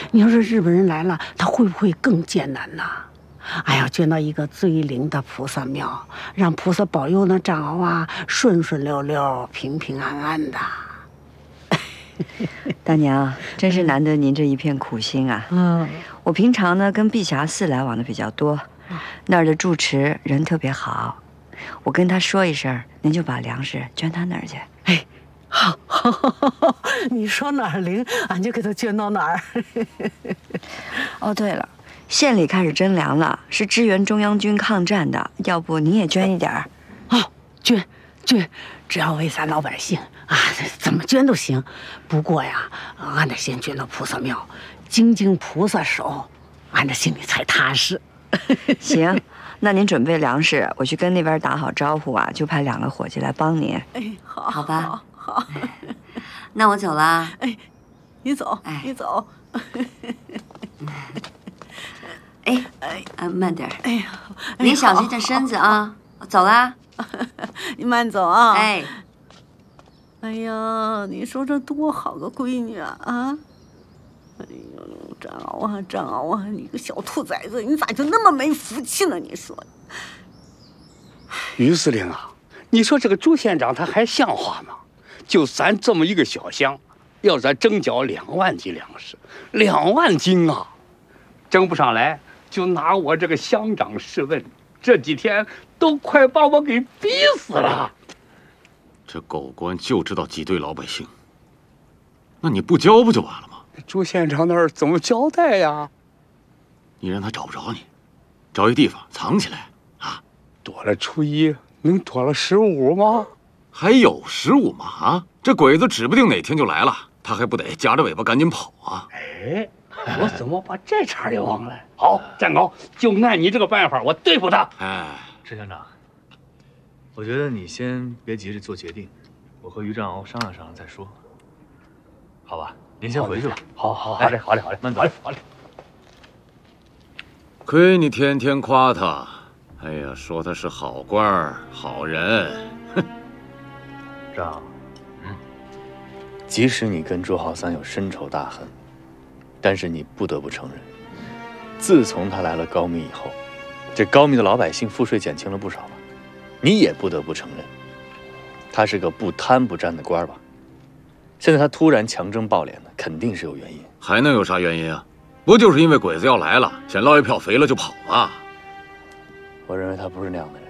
你要是日本人来了，他会不会更艰难呢？哎呀，捐到一个最灵的菩萨庙，让菩萨保佑那张敖啊顺顺溜溜、平平安安的。 大娘，真是难得您这一片苦心啊！我平常呢跟碧霞寺来往的比较多，那儿的住持人特别好，我跟他说一声，您就把粮食捐他那儿去。 哎，好，你说哪儿灵，俺就给他捐到哪儿。 哦，对了。县里开始征粮了，是支援中央军抗战的，要不你也捐一点儿？ 哦，捐，只要为咱老百姓啊，怎么捐都行。不过呀，俺得先捐到菩萨庙，精菩萨手，俺这心里才踏实。 行，那您准备粮食，我去跟那边打好招呼啊，就派2个伙计来帮您。 哎， 好吧， 好。 那我走了。 哎，你走，你走。 慢点。 哎呀， 您小心这身子啊！走啦， 你慢走啊！ 哎呀，你说这多好个闺女啊！哎呦，张敖啊，你个小兔崽子，你咋就那么没福气呢？你说， 于司令啊，你说这个朱县长他还像话吗？就咱这么一个小乡，要咱征缴2万斤粮食，2万斤啊，征不上来。就拿我这个乡长试问，这几天都快把我给逼死了。 这狗官就知道挤兑老百姓，那你不交不就完了吗？ 朱县长那儿怎么交代呀？ 你让他找不着你，找一地方藏起来啊！ 躲了初1，能躲了15吗？ 还有15吗？啊，这鬼子指不定哪天就来了，他还不得夹着尾巴赶紧跑啊？ 哎。我怎么把这茬给忘了？好，战高，就按你这个办法，我对付他。 陈乡长，我觉得你先别急着做决定，我和于占鳌商量商量再说，好吧？您先回去吧。 好嘞， 慢走。 好嘞。 亏你天天夸他，哎呀，说他是好官好人。哼， 张，即使你跟朱浩三有深仇大恨。但是你不得不承认，自从他来了高密以后，这高密的老百姓赋税减轻了不少吧？你也不得不承认，他是个不贪不沾的官吧？现在他突然强征暴敛的，肯定是有原因。 还能有啥原因啊？不就是因为鬼子要来了，先捞一票肥了就跑吗？ 我认为他不是那样的人，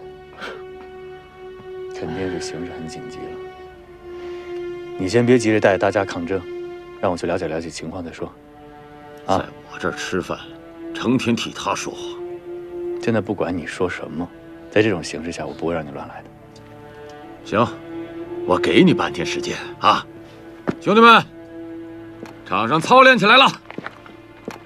肯定是形势很紧急了。你先别急着带着大家抗争，让我去了解了解情况再说。 在我这儿吃饭，成天替他说话。 现在不管你说什么，在这种形势下，我不会让你乱来的。 行，我给你半天时间啊，兄弟们，场上操练起来了。